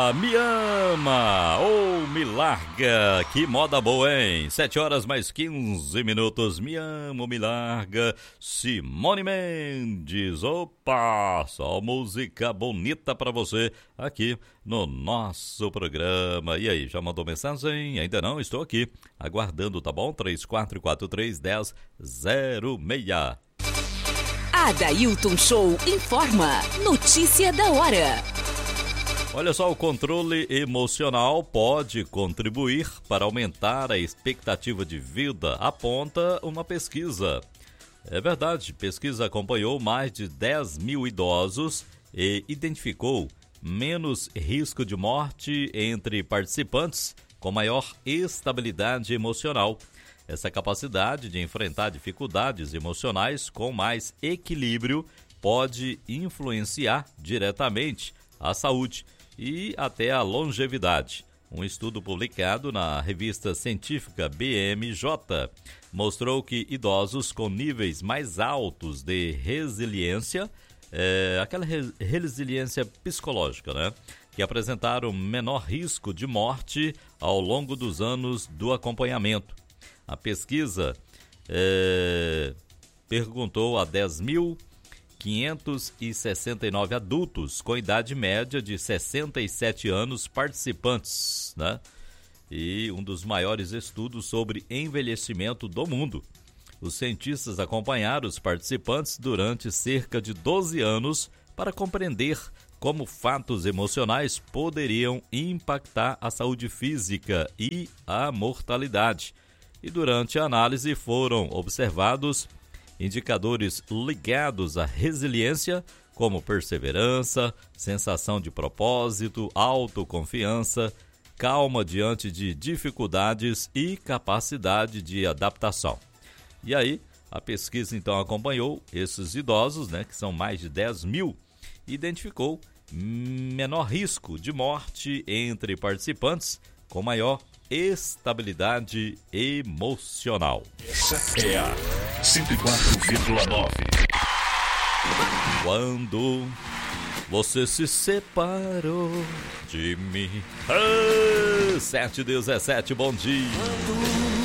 Me ama ou me larga, que moda boa, hein? 7h mais 15 minutos, me ama ou me larga, Simone Mendes. Opa, só música bonita pra você aqui no nosso programa. E aí, já mandou mensagem? Ainda não? Estou aqui, aguardando, tá bom? 3443-1006. Adailton Show informa. Notícia da hora. Olha só, o controle emocional pode contribuir para aumentar a expectativa de vida, aponta uma pesquisa. É verdade, pesquisa acompanhou mais de 10 mil idosos e identificou menos risco de morte entre participantes com maior estabilidade emocional. Essa capacidade de enfrentar dificuldades emocionais com mais equilíbrio pode influenciar diretamente a saúde e até a longevidade. Um estudo publicado na revista científica BMJ mostrou que idosos com níveis mais altos de resiliência, aquela resiliência psicológica, né, que apresentaram menor risco de morte ao longo dos anos do acompanhamento. A pesquisa perguntou a 10.569 adultos com idade média de 67 anos participantes, né? E um dos maiores estudos sobre envelhecimento do mundo. Os cientistas acompanharam os participantes durante cerca de 12 anos para compreender como fatos emocionais poderiam impactar a saúde física e a mortalidade. E durante a análise foram observados indicadores ligados à resiliência, como perseverança, sensação de propósito, autoconfiança, calma diante de dificuldades e capacidade de adaptação. E aí, a pesquisa então acompanhou esses idosos, né, que são mais de 10 mil, e identificou menor risco de morte entre participantes com maior estabilidade emocional. Essa é a 104,9. Quando você se separou de mim. 7h17, bom dia.